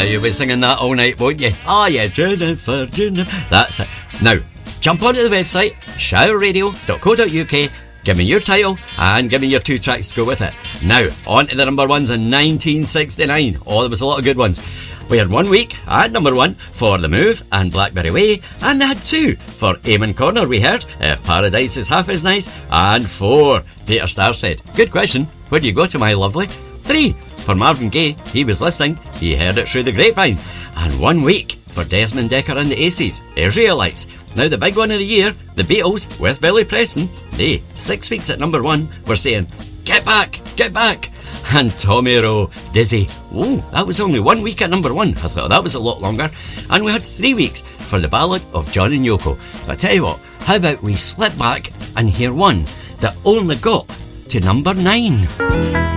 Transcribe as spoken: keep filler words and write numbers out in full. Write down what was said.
you'll be singing that all night, won't you? Oh yeah, Jennifer, Jennifer. That's it. Now, jump onto the website, shower radio dot co dot uk, give me your title, and give me your two tracks to go with it. Now, on to the number ones in nineteen sixty-nine. Oh, there was a lot of good ones. We had one week at number one for The Move and Blackberry Way, and they had two for Eamon Corner, we heard If Paradise Is Half As Nice, and four, Peter Starr said, Good question, where do you go to my lovely? Three, for Marvin Gaye, He Was Listening, He Heard It Through the Grapevine, and one week for Desmond Dekker and the Aces, Israelites. Now the big one of the year, the Beatles with Billy Preston, they, six weeks at number one, were saying, Get back, get back. And Tommy Rowe, Dizzy. Oh, that was only one week at number one. I thought that was a lot longer. And we had three weeks for the ballad of John and Yoko. But I tell you what, how about we slip back and hear one that only got to number nine?